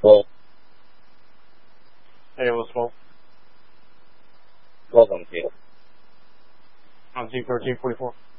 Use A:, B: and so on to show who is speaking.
A: 12.
B: Hey, it was 12.
A: 12 on the field.
B: On team 1344.